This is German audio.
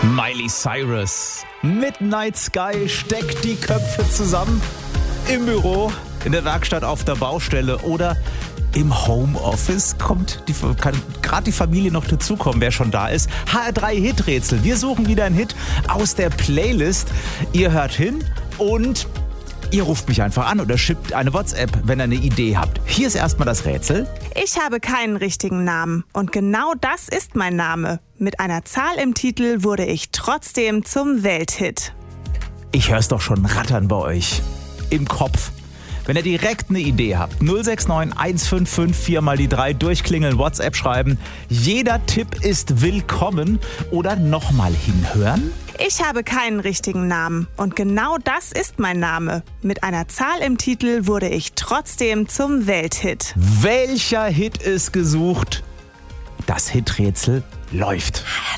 Miley Cyrus. Midnight Sky steckt die Köpfe zusammen. Im Büro, in der Werkstatt, auf der Baustelle oder im Homeoffice kann gerade die Familie noch dazukommen, wer schon da ist. HR3 Hiträtsel. Wir suchen wieder einen Hit aus der Playlist. Ihr hört hin und ihr ruft mich einfach an oder schickt eine WhatsApp, wenn ihr eine Idee habt. Hier ist erstmal das Rätsel. Ich habe keinen richtigen Namen und genau das ist mein Name. Mit einer Zahl im Titel wurde ich trotzdem zum Welthit. Ich hör's doch schon rattern bei euch. Im Kopf. Wenn ihr direkt eine Idee habt, 069 155 4 mal die 3 durchklingeln, WhatsApp schreiben. Jeder Tipp ist willkommen oder nochmal hinhören. Ich habe keinen richtigen Namen und genau das ist mein Name. Mit einer Zahl im Titel wurde ich trotzdem zum Welthit. Welcher Hit ist gesucht? Das Hiträtsel läuft.